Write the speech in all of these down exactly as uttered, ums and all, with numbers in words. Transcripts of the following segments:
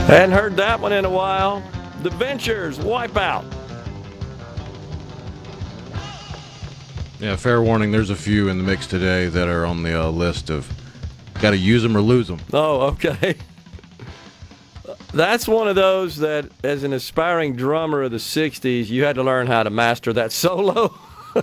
Hadn't heard that one in a while. The Ventures, Wipeout. Yeah, fair warning, there's a few in the mix today that are on the uh, list of got to use them or lose them. Oh, okay. That's one of those that, as an aspiring drummer of the sixties, you had to learn how to master that solo.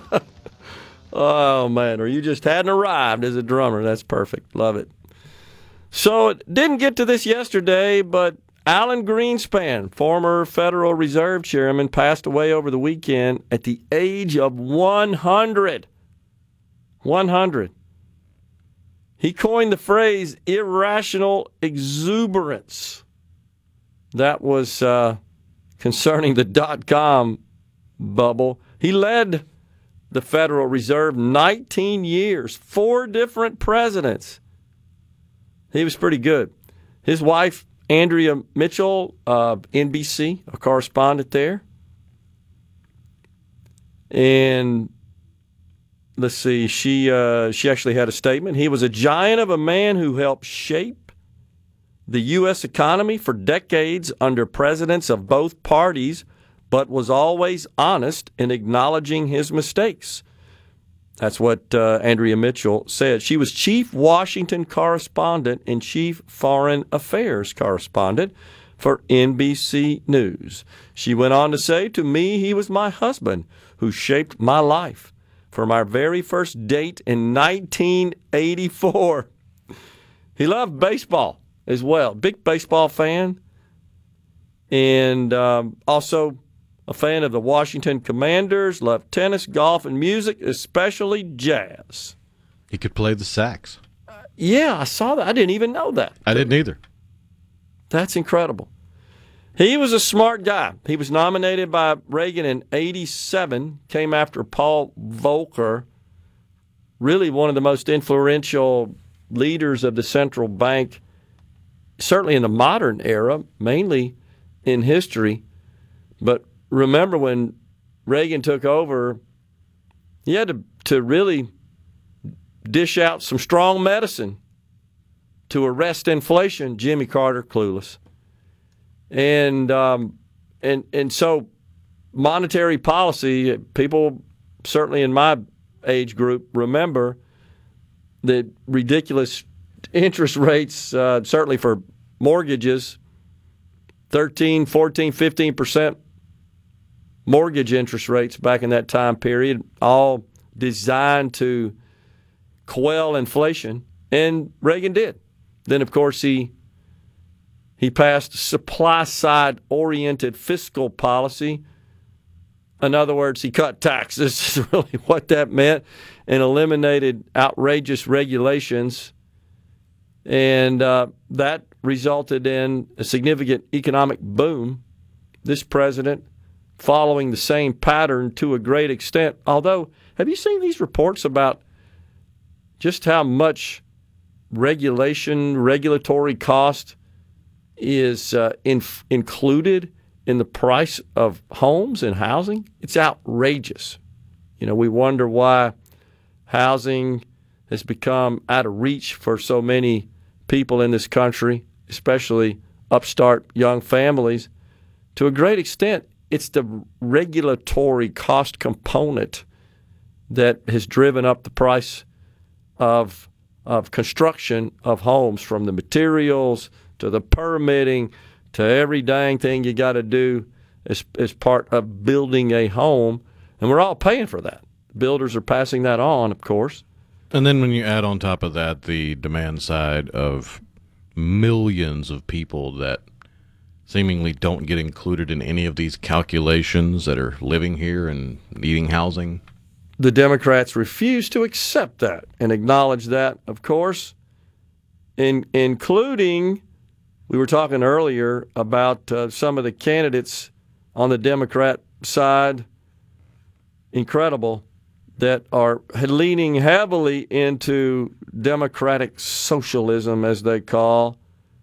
Oh, man, or you just hadn't arrived as a drummer. That's perfect. Love it. So it didn't get to this yesterday, but Alan Greenspan, former Federal Reserve Chairman, passed away over the weekend at the age of one hundred. one hundred. He coined the phrase irrational exuberance. That was uh, concerning the dot-com bubble. He led the Federal Reserve nineteen years, four different presidents. He was pretty good. His wife, Andrea Mitchell, uh, N B C, a correspondent there. And let's see, she uh, she actually had a statement. He was a giant of a man who helped shape the U S economy for decades under presidents of both parties, but was always honest in acknowledging his mistakes. That's what uh, Andrea Mitchell said. She was chief Washington correspondent and chief foreign affairs correspondent for N B C News. She went on to say, "To me, he was my husband who shaped my life from our very first date in nineteen eighty-four. He loved baseball as well, big baseball fan, and um, also a fan of the Washington Commanders, loved tennis, golf, and music, especially jazz." He could play the sax. Uh, yeah, I saw that. I didn't even know that. I didn't either. That's incredible. He was a smart guy. He was nominated by Reagan in eighty-seven, came after Paul Volcker, really one of the most influential leaders of the central bank, certainly in the modern era, mainly in history. But remember when Reagan took over, he had to, to really dish out some strong medicine to arrest inflation. Jimmy Carter, clueless. And um, and and so monetary policy, people certainly in my age group remember the ridiculous interest rates, uh, certainly for mortgages, thirteen, fourteen, fifteen percent mortgage interest rates back in that time period, all designed to quell inflation, and Reagan did. Then, of course, he he passed supply-side oriented fiscal policy. In other words, he cut taxes, is really what that meant, and eliminated outrageous regulations. And uh, that resulted in a significant economic boom. This president following the same pattern to a great extent. Although, have you seen these reports about just how much regulation, regulatory cost is uh, in, included in the price of homes and housing? It's outrageous. You know, we wonder why housing has become out of reach for so many people in this country, especially upstart young families. To a great extent, it's the regulatory cost component that has driven up the price of of construction of homes, from the materials to the permitting to every dang thing you got to do as, as part of building a home. And we're all paying for that. Builders are passing that on, of course. And then when you add on top of that the demand side of millions of people that seemingly don't get included in any of these calculations that are living here and needing housing. The Democrats refuse to accept that and acknowledge that, of course, in, including, we were talking earlier about uh, some of the candidates on the Democrat side, incredible, that are leaning heavily into democratic socialism, as they call.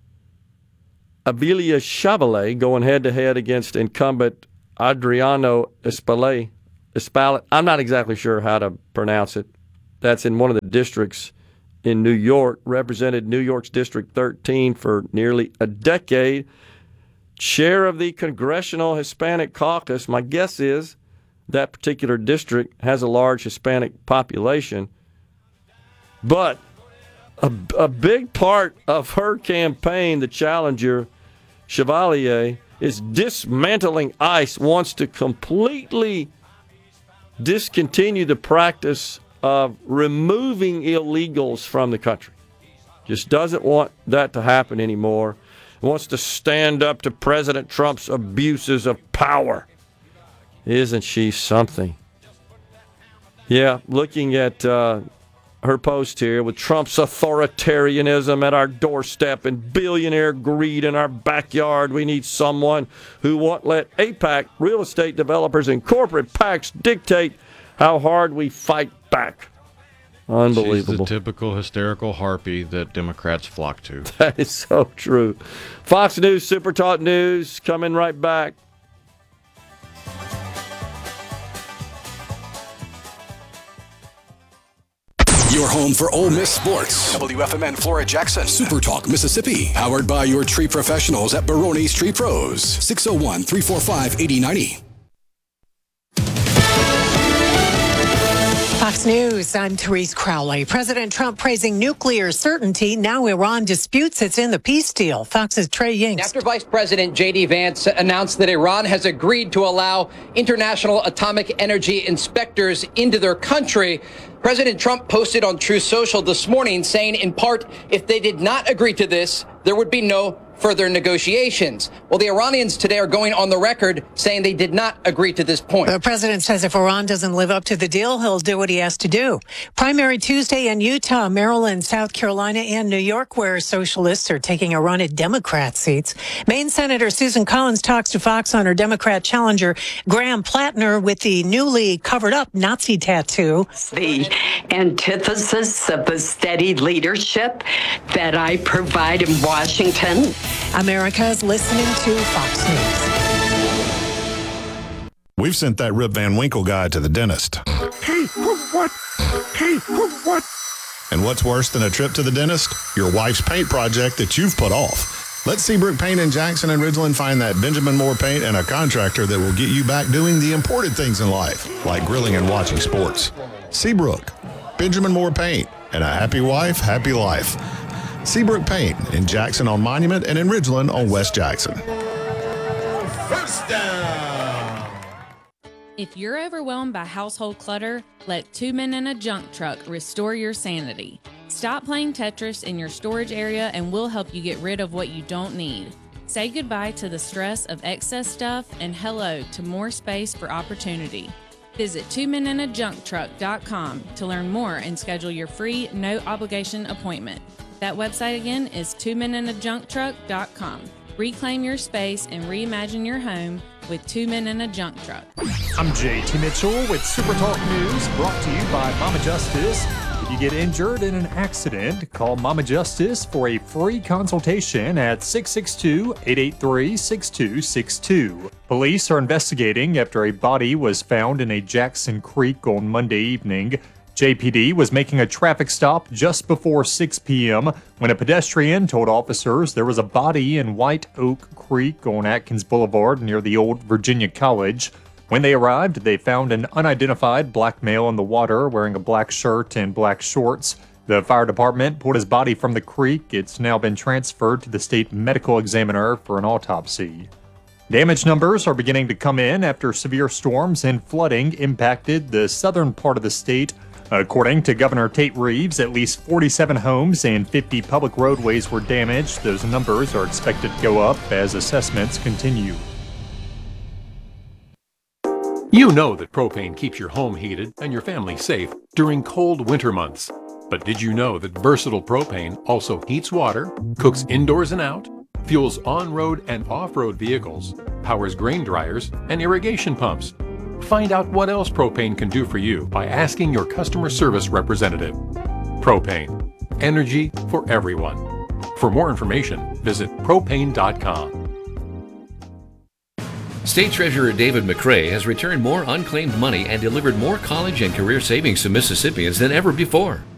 Avilia Chevrolet going head-to-head against incumbent Adriano Espaillat. Espaillat. I'm not exactly sure how to pronounce it. That's in one of the districts in New York, represented New York's District thirteen for nearly a decade. chair of the Congressional Hispanic Caucus. My guess is that particular district has a large Hispanic population. But a, a big part of her campaign, the challenger, Chevalier, is dismantling ICE, wants to completely discontinue the practice of removing illegals from the country. Just doesn't want that to happen anymore. Wants to stand up to President Trump's abuses of power. Isn't she something? Yeah, looking at uh, her post here, with Trump's authoritarianism at our doorstep and billionaire greed in our backyard, we need someone who won't let AIPAC, real estate developers, and corporate PACs dictate how hard we fight back. Unbelievable. She's the typical hysterical harpy that Democrats flock to. That is so true. Fox News, Super Talk News, coming right back. Your home for Ole Miss sports. W F M N Flora Jackson. Super Talk Mississippi. Powered by your tree professionals at Barone's Tree Pros. six oh one, three four five, eight oh nine oh. Fox News, I'm Therese Crowley. President Trump praising nuclear certainty. Now Iran disputes it's in the peace deal. Fox's Trey Yingst. After Vice President J D. Vance announced that Iran has agreed to allow international atomic energy inspectors into their country, President Trump posted on Truth Social this morning saying, in part, if they did not agree to this, there would be no further negotiations. Well, the Iranians today are going on the record saying they did not agree to this point. The president says if Iran doesn't live up to the deal, he'll do what he has to do. Primary Tuesday in Utah, Maryland, South Carolina, and New York, where socialists are taking a run at Democrat seats. Maine Senator Susan Collins talks to Fox on her Democrat challenger, Graham Plattner, with the newly covered up Nazi tattoo. The antithesis of the steady leadership that I provide in Washington. America's listening to Fox News. We've sent that Rip Van Winkle guy to the dentist. Hey, what? Hey, what? And what's worse than a trip to the dentist? Your wife's paint project that you've put off. Let Seabrook Paint in Jackson and Ridgeland find that Benjamin Moore Paint and a contractor that will get you back doing the important things in life, like grilling and watching sports. Seabrook, Benjamin Moore Paint, and a happy wife, happy life. Seabrook Paint in Jackson on Monument and in Ridgeland on West Jackson. First down. If you're overwhelmed by household clutter, let Two Men in a Junk Truck restore your sanity. Stop playing Tetris in your storage area and we'll help you get rid of what you don't need. Say goodbye to the stress of excess stuff and hello to more space for opportunity. Visit two men in a junk truck dot com to learn more and schedule your free, no-obligation appointment. That website again is two men in a junk truck dot com. Reclaim your space and reimagine your home with Two Men in a Junk Truck. I'm J T Mitchell with Super Talk News, brought to you by Mama Justice. If you get injured in an accident, call Mama Justice for a free consultation at six six two, eight eight three, six two six two. Police are investigating after a body was found in a Jackson Creek on Monday evening. J P D was making a traffic stop just before six p.m. when a pedestrian told officers there was a body in White Oak Creek on Atkins Boulevard near the old Virginia College. When they arrived, they found an unidentified black male in the water wearing a black shirt and black shorts. The fire department pulled his body from the creek. It's now been transferred to the state medical examiner for an autopsy. Damage numbers are beginning to come in after severe storms and flooding impacted the southern part of the state. According to Governor Tate Reeves, at least forty-seven homes and fifty public roadways were damaged. Those numbers are expected to go up as assessments continue. You know that propane keeps your home heated and your family safe during cold winter months. But did you know that Versatile Propane also heats water, cooks indoors and out, fuels on-road and off-road vehicles, powers grain dryers, and irrigation pumps? Find out what else propane can do for you by asking your customer service representative. Propane. Energy for everyone. For more information, visit propane dot com. State Treasurer David McRae has returned more unclaimed money and delivered more college and career savings to Mississippians than ever before.